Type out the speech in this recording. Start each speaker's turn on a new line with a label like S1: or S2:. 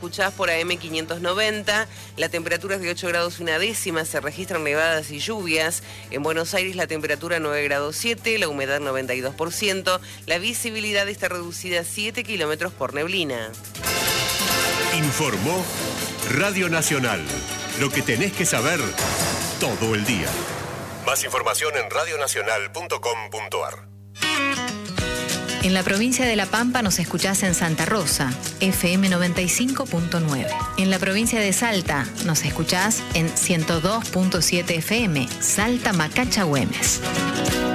S1: Escuchás por AM 590, la temperatura es de 8 grados 1 décima, se registran nevadas y lluvias. En Buenos Aires la temperatura 9 grados 7, la humedad 92%, la visibilidad está reducida a 7 kilómetros por neblina.
S2: Informó Radio Nacional, lo que tenés que saber todo el día. Más información en radionacional.com.ar.
S3: En la provincia de La Pampa nos escuchás en Santa Rosa, FM 95.9. En la provincia de Salta nos escuchás en 102.7 FM, Salta Macacha Güemes.